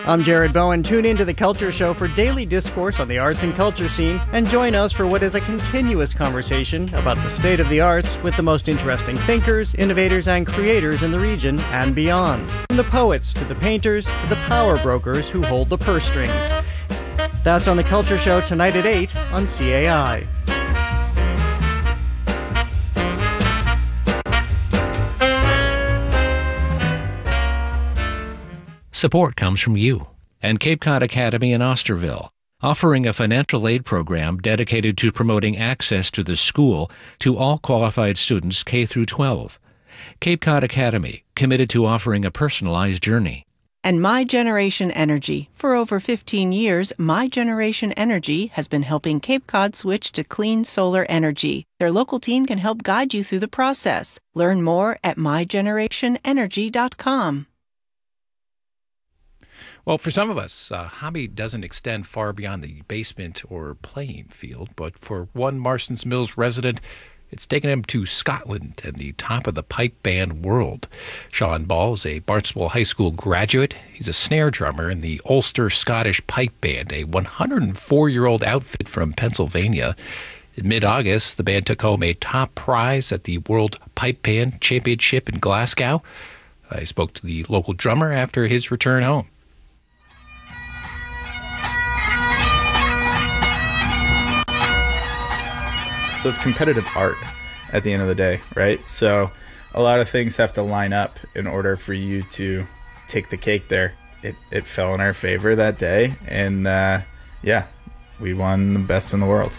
I'm Jared Bowen. Tune in to The Culture Show for daily discourse on the arts and culture scene, and join us for what is a continuous conversation about the state of the arts with the most interesting thinkers, innovators, and creators in the region and beyond. From the poets to the painters to the power brokers who hold the purse strings. That's on The Culture Show tonight at 8 on CAI. Support comes from you and Cape Cod Academy in Osterville, offering a financial aid program dedicated to promoting access to the school to all qualified students K through 12. Cape Cod Academy, committed to offering a personalized journey. And My Generation Energy. For over 15 years, My Generation Energy has been helping Cape Cod switch to clean solar energy. Their local team can help guide you through the process. Learn more at mygenerationenergy.com. Well, for some of us, hobby doesn't extend far beyond the basement or playing field, but for one Marston's Mills resident, it's taken him to Scotland and the top of the pipe band world. Sean Ball is a Barnstable High School graduate. He's a snare drummer in the Ulster Scottish Pipe Band, a 104-year-old outfit from Pennsylvania. In mid-August, the band took home a top prize at the World Pipe Band Championship in Glasgow. I spoke to the local drummer after his return home. So it's competitive art at the end of the day, right? So a lot of things have to line up in order for you to take the cake there. It fell in our favor that day, and we won the best in the world.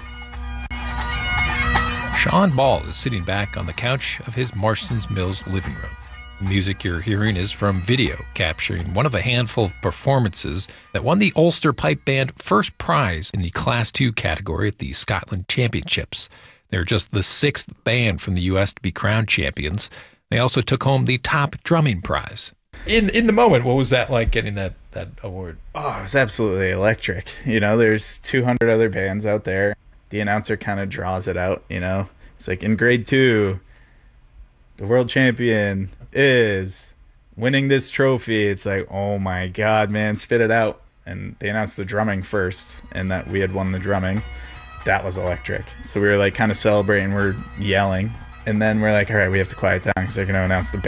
Sean Ball is sitting back on the couch of his Marston's Mills living room. The music you're hearing is from video, capturing one of a handful of performances that won the Ulster Pipe Band first prize in the Class 2 category at the Scotland Championships. They're just the sixth band from the U.S. to be crowned champions. They also took home the top drumming prize. In the moment, what was that like, getting that award? Oh, it was absolutely electric. You know, there's 200 other bands out there. The announcer kind of draws it out, you know. It's like, in grade 2, the world champion is winning this trophy. It's like, oh my God, man, spit it out. And they announced the drumming first, and that we had won the drumming. That was electric. So we were like kind of celebrating, we're yelling, and then we're like, all right, we have to quiet down because they're going to announce the